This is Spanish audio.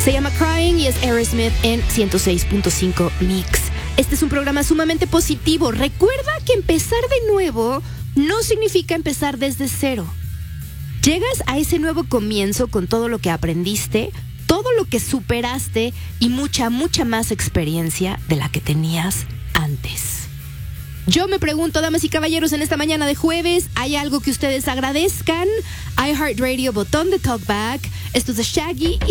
Se llama Crying y es Aerosmith en 106.5 Mix. Este es un programa sumamente positivo. Recuerda que empezar de nuevo no significa empezar desde cero. Llegas a ese nuevo comienzo con todo lo que aprendiste, todo lo que superaste y mucha más experiencia de la que tenías antes. Yo me pregunto, damas y caballeros, en esta mañana de jueves, ¿hay algo que ustedes agradezcan? iHeartRadio, botón de talkback. Esto es de Shaggy.